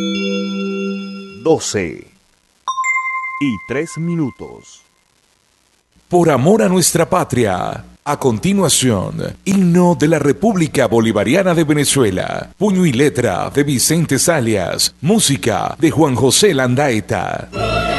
12:03. Por amor a nuestra patria. A continuación, himno de la República Bolivariana de Venezuela. Puño y letra de Vicente Salias. Música de Juan José Landaeta.